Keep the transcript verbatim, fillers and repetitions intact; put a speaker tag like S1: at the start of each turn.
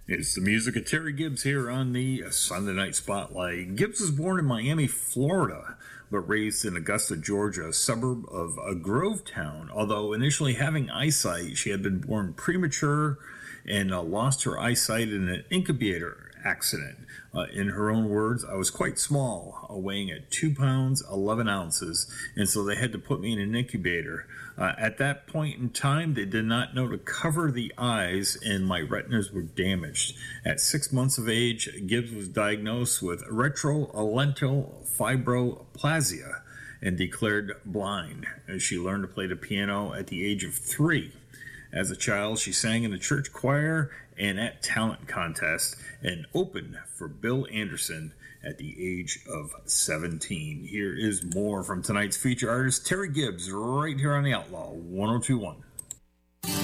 S1: It's the music of Terry Gibbs here on the Sunday Night Spotlight. Gibbs was born in Miami, Florida, but raised in Augusta, Georgia, a suburb of a Grovetown. Although initially having eyesight, she had been born premature and uh, lost her eyesight in an incubator accident. Uh, in her own words, I was quite small, uh, weighing at two pounds, eleven ounces, and so they had to put me in an incubator. Uh, at that point in time, they did not know to cover the eyes, and my retinas were damaged. At six months of age, Gibbs was diagnosed with retrolental fibroplasia and declared blind. She learned to play the piano at the age of three. As a child, she sang in the church choir and at talent contests and opened for Bill Anderson at the age of seventeen. Here is more from tonight's feature artist, Terry Gibbs, right here on The Outlaw one oh two point one.